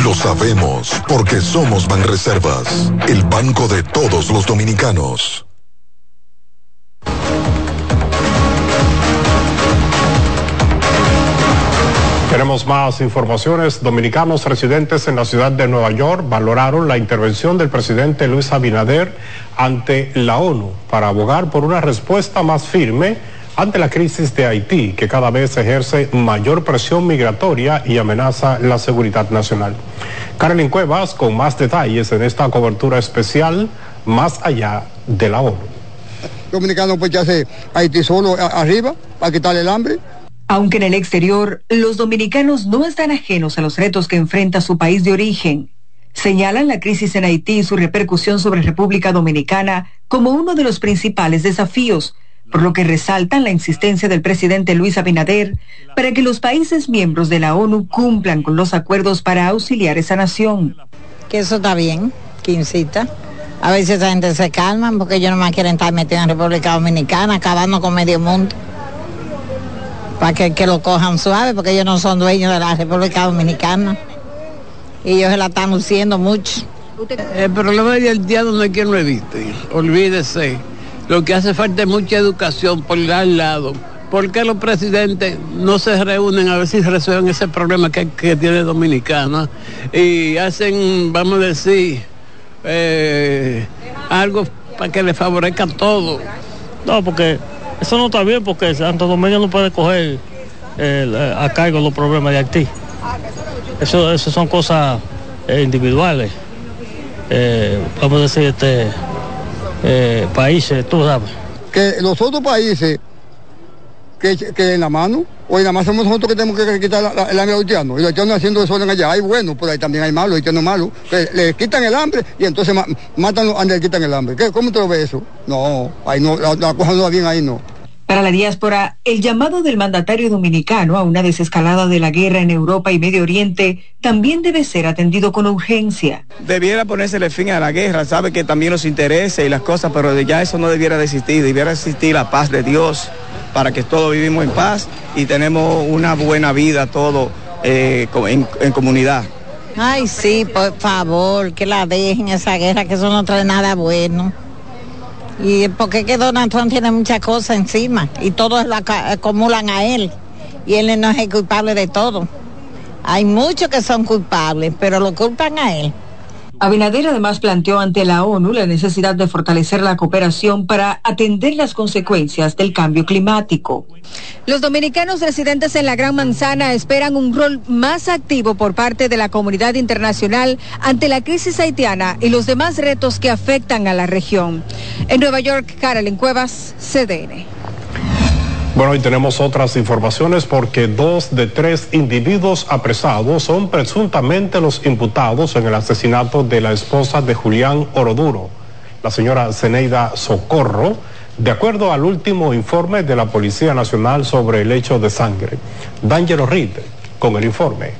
Lo sabemos porque somos Banreservas, el banco de todos los dominicanos. Tenemos más informaciones. Dominicanos residentes en la ciudad de Nueva York valoraron la intervención del presidente Luis Abinader ante la ONU para abogar por una respuesta más firme ante la crisis de Haití, que cada vez ejerce mayor presión migratoria y amenaza la seguridad nacional. Carolyn Cuevas con más detalles en esta cobertura especial Más allá de la ONU. Dominicano pues ya hace Haití solo arriba para quitarle el hambre. Aunque en el exterior, los dominicanos no están ajenos a los retos que enfrenta su país de origen. Señalan la crisis en Haití y su repercusión sobre República Dominicana como uno de los principales desafíos, por lo que resaltan la insistencia del presidente Luis Abinader para que los países miembros de la ONU cumplan con los acuerdos para auxiliar esa nación. Que eso está bien, que incita. A veces esa gente se calman porque ellos no más quieren estar metidos en República Dominicana, acabando con medio mundo. Para que lo cojan suave, porque ellos no son dueños de la República Dominicana. Y ellos se la están luciendo mucho. El problema de haitiano no es que no existe, olvídese. Lo que hace falta es mucha educación por al lado. ¿Por qué los presidentes no se reúnen a ver si resuelven ese problema que tiene Dominicana? Y hacen, vamos a decir, algo para que le favorezca todo. No, porque eso no está bien, porque Santo Domingo no puede coger a cargo los problemas de Haití. Eso son cosas individuales. Vamos a decir, países, tú sabes. Que los otros países que en la mano, o nada más somos nosotros que tenemos que quitar el hambre haitiano, y los haitianos haciendo desorden allá. Hay bueno, pero ahí también hay malos, haitianos malos, que le quitan el hambre y entonces matan a le quitan el hambre. ¿Cómo te lo ves eso? No, ahí no, la cosa no va bien, ahí no. Para la diáspora, el llamado del mandatario dominicano a una desescalada de la guerra en Europa y Medio Oriente también debe ser atendido con urgencia. Debiera ponérsele fin a la guerra, sabe que también nos interesa y las cosas, pero ya eso no debiera de existir, debiera existir la paz de Dios para que todos vivimos en paz y tenemos una buena vida todos en comunidad. Ay, sí, por favor, que la dejen esa guerra, que eso no trae nada bueno. Y porque que Donald Trump tiene muchas cosas encima y todos lo acumulan a él y él no es el culpable de todo. Hay muchos que son culpables, pero lo culpan a él. Abinader además planteó ante la ONU la necesidad de fortalecer la cooperación para atender las consecuencias del cambio climático. Los dominicanos residentes en la Gran Manzana esperan un rol más activo por parte de la comunidad internacional ante la crisis haitiana y los demás retos que afectan a la región. En Nueva York, Carolyn Cuevas, CDN. Bueno, y tenemos otras informaciones porque 2 de 3 individuos apresados son presuntamente los imputados en el asesinato de la esposa de Julián Oroduro, la señora Zeneida Socorro, de acuerdo al último informe de la Policía Nacional sobre el hecho de sangre. D'Angelo Reed con el informe.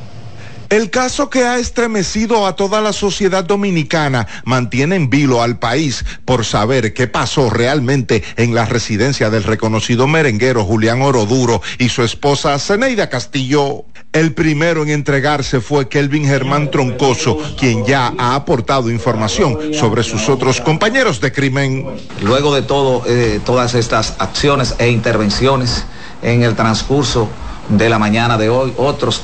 El caso que ha estremecido a toda la sociedad dominicana mantiene en vilo al país por saber qué pasó realmente en la residencia del reconocido merenguero Julián Oroduro y su esposa Zeneida Castillo. El primero en entregarse fue Kelvin Germán Troncoso, quien ya ha aportado información sobre sus otros compañeros de crimen. Luego de todas estas acciones e intervenciones en el transcurso de la mañana de hoy, otras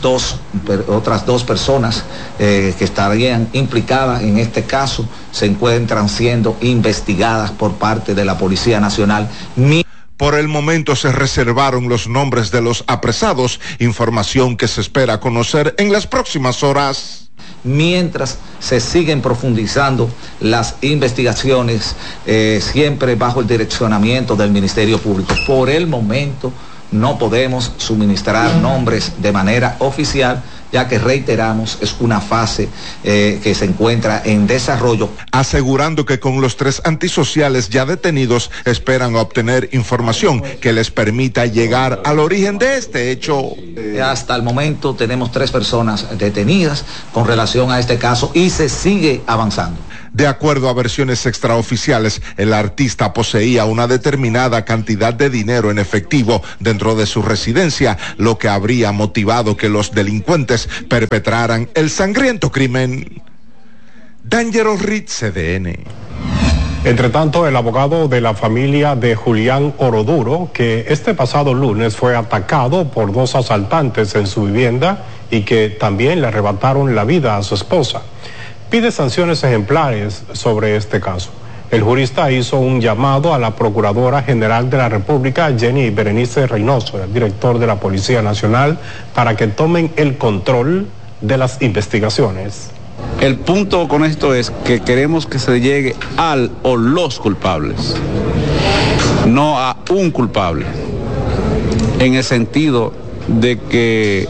dos personas que estarían implicadas en este caso se encuentran siendo investigadas por parte de la Policía Nacional. Por el momento se reservaron los nombres de los apresados, información que se espera conocer en las próximas horas. Mientras se siguen profundizando las investigaciones, siempre bajo el direccionamiento del Ministerio Público. Por el momento no podemos suministrar nombres de manera oficial, ya que reiteramos, es una fase que se encuentra en desarrollo. Asegurando que con los 3 antisociales ya detenidos esperan obtener información que les permita llegar al origen de este hecho. Hasta el momento tenemos 3 personas detenidas con relación a este caso y se sigue avanzando. De acuerdo a versiones extraoficiales, el artista poseía una determinada cantidad de dinero en efectivo dentro de su residencia, lo que habría motivado que los delincuentes perpetraran el sangriento crimen. Dangerous Reed, CDN. Entre tanto, el abogado de la familia de Julián Oroduro, que este pasado lunes fue atacado por 2 asaltantes en su vivienda y que también le arrebataron la vida a su esposa, pide sanciones ejemplares sobre este caso. El jurista hizo un llamado a la Procuradora General de la República, Jenny Berenice Reynoso, el director de la Policía Nacional, para que tomen el control de las investigaciones. El punto con esto es que queremos que se llegue al o los culpables, no a un culpable, en el sentido de que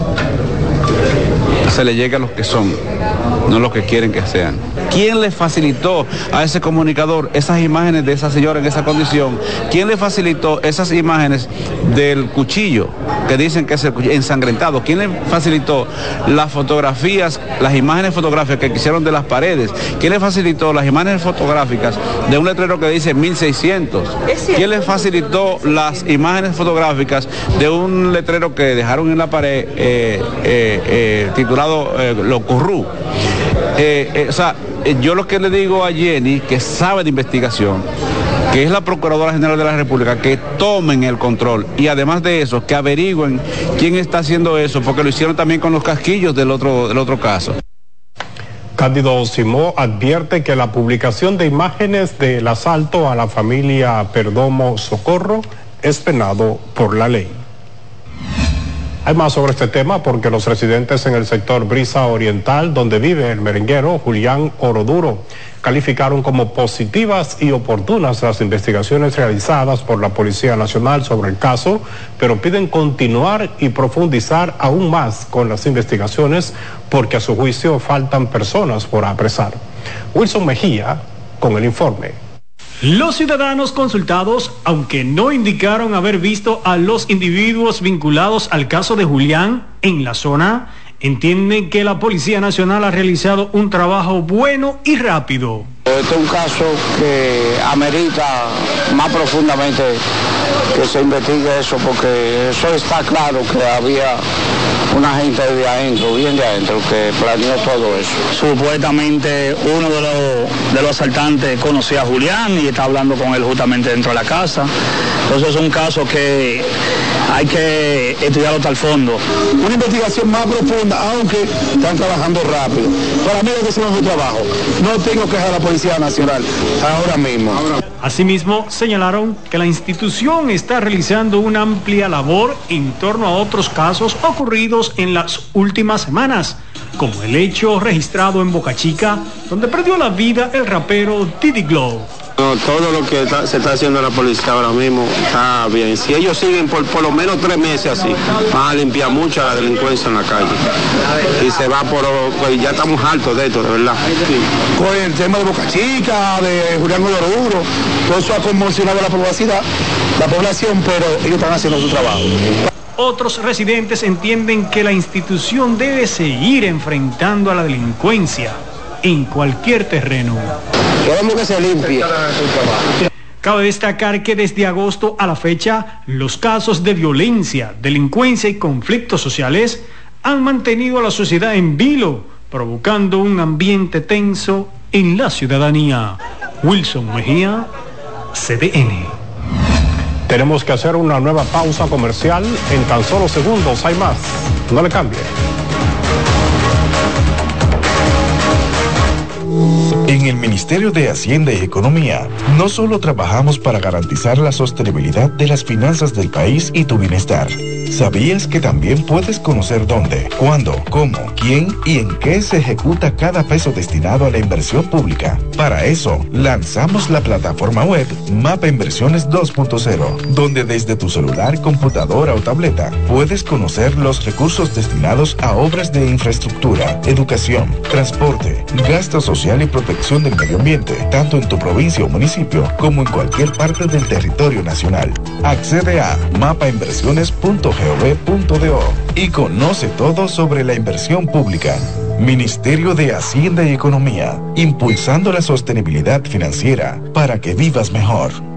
se le llegue a los que son, no los que quieren que sean. ¿Quién le facilitó a ese comunicador esas imágenes de esa señora en esa condición? ¿Quién le facilitó esas imágenes del cuchillo que dicen que es el cuchillo ensangrentado? ¿Quién le facilitó las fotografías, las imágenes fotográficas que hicieron de las paredes? ¿Quién le facilitó las imágenes fotográficas de un letrero que dice 1600? ¿Quién le facilitó las imágenes fotográficas de un letrero que dejaron en la pared titulado Lo Currú? Yo lo que le digo a Jenny, que sabe de investigación, que es la Procuradora General de la República, que tomen el control y además de eso, que averigüen quién está haciendo eso, porque lo hicieron también con los casquillos del otro caso. Cándido Simó advierte que la publicación de imágenes del asalto a la familia Perdomo Socorro es penado por la ley. Hay más sobre este tema porque los residentes en el sector Brisa Oriental, donde vive el merenguero Julián Oroduro, calificaron como positivas y oportunas las investigaciones realizadas por la Policía Nacional sobre el caso, pero piden continuar y profundizar aún más con las investigaciones porque a su juicio faltan personas por apresar. Wilson Mejía con el informe. Los ciudadanos consultados, aunque no indicaron haber visto a los individuos vinculados al caso de Julián en la zona, entienden que la Policía Nacional ha realizado un trabajo bueno y rápido. Este es un caso que amerita más profundamente que se investigue eso, porque eso está claro que había una gente de adentro, bien de adentro, que planeó todo eso. Supuestamente uno de los asaltantes conocía a Julián y está hablando con él justamente dentro de la casa. Entonces es un caso que hay que estudiarlo hasta el fondo. Una investigación más profunda, aunque están trabajando rápido. Para mí es que hicieron su trabajo. No tengo que dejar a la Policía Nacional ahora mismo. Asimismo, señalaron que la institución está realizando una amplia labor en torno a otros casos ocurridos en las últimas semanas, como el hecho registrado en Boca Chica, donde perdió la vida el rapero Diddy Glow. No, todo lo que se está haciendo la policía ahora mismo está bien. Si ellos siguen por lo menos 3 meses así, van a limpiar mucha la delincuencia en la calle. Y se va pues ya estamos hartos de esto, de verdad. Con el tema de Boca Chica, de Julián Oroduro, todo eso ha conmocionado a la población, pero ellos están haciendo su trabajo. Otros residentes entienden que la institución debe seguir enfrentando a la delincuencia en cualquier terreno. Queremos que se limpie. Cabe destacar que desde agosto a la fecha, los casos de violencia, delincuencia y conflictos sociales han mantenido a la sociedad en vilo, provocando un ambiente tenso en la ciudadanía. Wilson Mejía, CDN. Tenemos que hacer una nueva pausa comercial. En tan solo segundos hay más. No le cambie. En el Ministerio de Hacienda y Economía, no solo trabajamos para garantizar la sostenibilidad de las finanzas del país y tu bienestar. ¿Sabías que también puedes conocer dónde, cuándo, cómo, quién y en qué se ejecuta cada peso destinado a la inversión pública? Para eso, lanzamos la plataforma web Mapa Inversiones 2.0, donde desde tu celular, computadora o tableta puedes conocer los recursos destinados a obras de infraestructura, educación, transporte, gasto social y protección del medio ambiente, tanto en tu provincia o municipio como en cualquier parte del territorio nacional. Accede a mapainversiones.gov.do y conoce todo sobre la inversión pública. Ministerio de Hacienda y Economía, impulsando la sostenibilidad financiera para que vivas mejor.